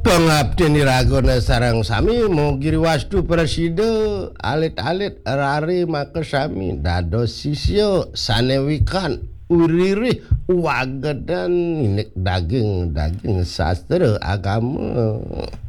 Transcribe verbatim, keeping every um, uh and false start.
Pengabdi niragana sareng sami mugi wastu presida alit-alit rari makesami dados sisya sanewikan uriri wagedan inek daging-daging sastra agama.